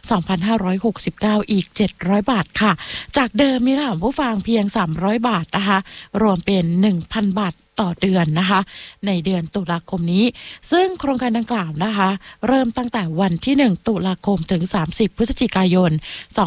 2569 อีก700 บาทค่ะจากเดิมนี่นะผู้ฟังเพียง300 บาทนะคะรวมเป็น 1,000 บาทต่อเดือนนะคะในเดือนตุลาคมนี้ซึ่งโครงการดังกล่าวนะคะเริ่มตั้งแต่วันที่1ตุลาคมถึง30พฤศจิกายน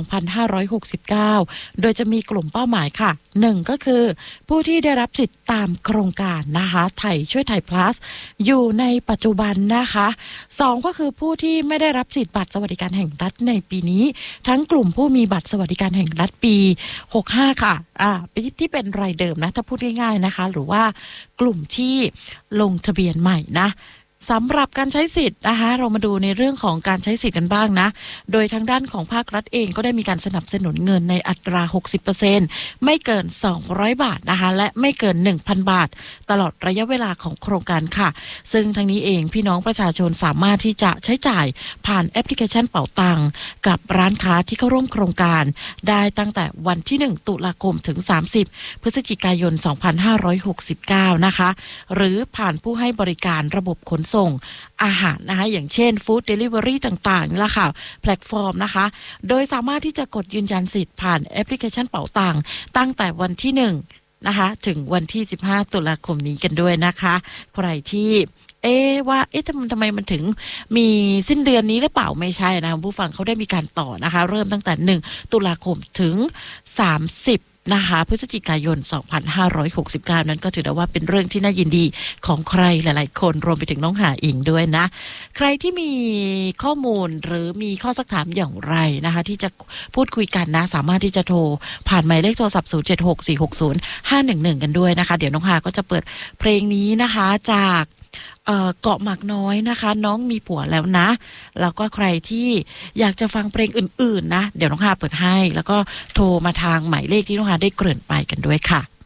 2569โดยจะมีกลุ่มเป้าหมายค่ะ1ก็คือผู้ที่ได้รับสิทธิ์ตามโครงการนะคะไทยช่วยไทย plus อยู่ในปัจจุบันนะคะ2ก็คือผู้ที่ไม่ได้รับสิทธิ์บัตรสวัสดิการแห่งรัฐในปีนี้ทั้งกลุ่มผู้มีบัตรสวัสดิการแห่งรัฐปี65ค่ะที่เป็นรายเดิมนะถ้าพูดง่ายๆนะคะหรือว่ากลุ่มที่ลงทะเบียนใหม่นะสำหรับการใช้สิทธิ์นะคะเรามาดูในเรื่องของการใช้สิทธิ์กันบ้างนะโดยทางด้านของภาครัฐเองก็ได้มีการสนับสนุนเงินในอัตรา 60% ไม่เกิน200 บาทนะคะและไม่เกิน 1,000 บาทตลอดระยะเวลาของโครงการค่ะซึ่งทั้งนี้เองพี่น้องประชาชนสามารถที่จะใช้จ่ายผ่านแอปพลิเคชันเป๋าตังกับร้านค้าที่เข้าร่วมโครงการได้ตั้งแต่วันที่1ตุลาคมถึง30พฤศจิกายน2569นะคะหรือผ่านผู้ให้บริการระบบขนส่งอาหารนะคะอย่างเช่นฟู้ดเดลิเวอรี่ต่างๆนี่แหละค่ะแพลตฟอร์มนะคะโดยสามารถที่จะกดยืนยันสิทธิ์ผ่านแอปพลิเคชันเป๋าตังตั้งแต่วันที่1นะคะถึงวันที่15ตุลาคมนี้กันด้วยนะคะใครที่ว่าทำไมมันถึงมีสิ้นเดือนนี้หรือเปล่าไม่ใช่นะผู้ฟังเขาได้มีการต่อนะคะเริ่มตั้งแต่1ตุลาคมถึง30นะคะพฤศจิกายน2569นั้นก็ถือได้ว่าเป็นเรื่องที่น่ายินดีของใครหลายๆคนรวมไปถึงน้องหาอิงด้วยนะใครที่มีข้อมูลหรือมีข้อสักถามอย่างไรนะคะที่จะพูดคุยกันนะสามารถที่จะโทรผ่านหมายเลขโทรศัพท์0764605111กันด้วยนะคะเดี๋ยวน้องหาก็จะเปิดเพลงนี้นะคะจากเกาะหมากน้อยนะคะน้องมีผัวแล้วนะแล้วก็ใครที่อยากจะฟังเพลงอื่นๆนะเดี๋ยวน้องฮาเปิดให้แล้วก็โทรมาทางหมายเลขที่น้องฮาได้เกริ่นไปกันด้วยค่ะ